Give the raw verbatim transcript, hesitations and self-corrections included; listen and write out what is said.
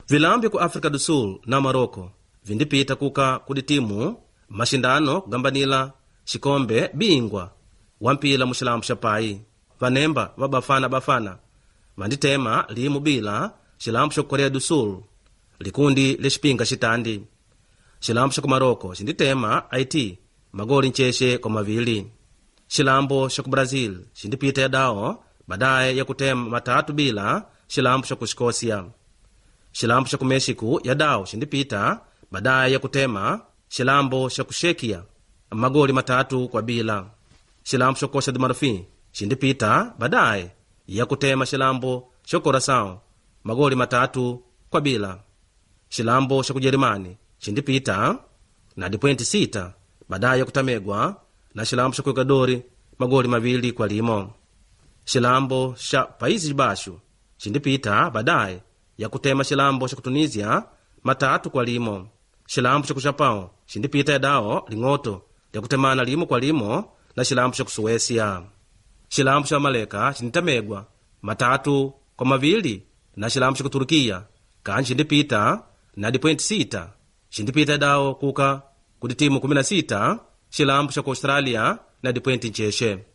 Vilambi ku Afrika do Sul na Maroko vindipita kuka kudi timu mashindano kugambanila shikombe bingwa wampila mushilambu sha pai. Vanemba va Bafana Bafana vanditema limu bila shilambu sha Korea do Sul likundi lishipinga shitandi. Shilambu sha ku Maroko shinditema Haiti magoli ncheshe kwa mavili. Shilambu sha ku Brazil shindipita ya dao badaye ya kutema matatu bila shilambu sha ku Shikosia. Shilambu sha ku Mexico ya dao shindipita badaye ya kutema shilambu sha ku Shekia magoli matatu kwa bila. Shilambu sha Costa de Marfim shindipita badaye ya kutema shilambu sha Curaçao magoli matatu kwa bila. Shilambu sha ku Jerumani shindipita na dipointi sita badaye ya kutamegwa na shilambu sha ku Equadori magoli mavili kwa limo. Shilambu sha Países Baixos shindipita badaye ya kutema shilambu sha ku Tunisia matatu kwa limo. Shilambu sha ku Japão shindipita ya dao ling'oto ya kutemana limo kwa limo na shilambu sha ku Suécia. Shilambu sha Maleka shinditamegwa matatu kwa mavili na shilambu sha ku Turkia kanji shindipita na dipointi sita. Shindipita ya dao kuka kudi timu kumi na sita shilambu sha ku Australia na dipointi ncheshe.